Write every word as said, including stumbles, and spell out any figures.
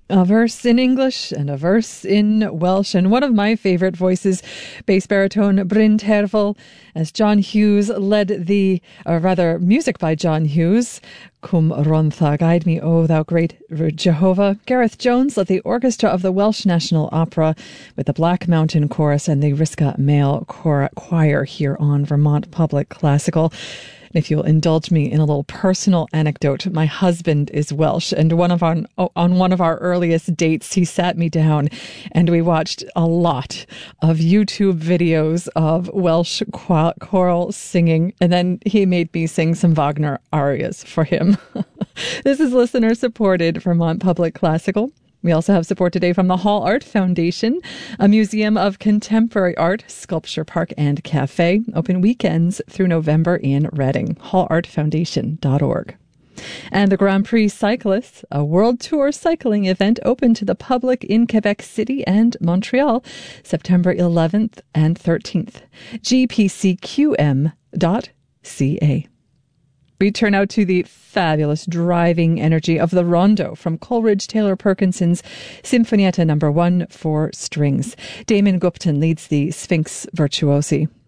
A verse in English and a verse in Welsh. And one of my favourite voices, bass baritone Bryn Terfel, as John Hughes led the, or rather, music by John Hughes, Cum Rontha, Guide Me, O Thou Great Jehovah. Gareth Jones led the orchestra of the Welsh National Opera with the Black Mountain Chorus and the Risca Male Choir here on Vermont Public Classical. If you'll indulge me in a little personal anecdote, my husband is Welsh, and one of our, on one of our earliest dates, he sat me down and we watched a lot of YouTube videos of Welsh choral singing, and then he made me sing some Wagner arias for him. This is listener-supported Vermont Public Classical. We also have support today from the Hall Art Foundation, a museum of contemporary art, sculpture park, and cafe, open weekends through November in Reading, hall art foundation dot org. And the Grand Prix Cyclists, a world tour cycling event open to the public in Quebec City and Montreal, September eleventh and thirteenth. G P C Q M dot C A. We turn out to the fabulous driving energy of the Rondo from Coleridge Taylor Perkinson's Sinfonietta number one for strings. Damon Gupton leads the Sphinx Virtuosi.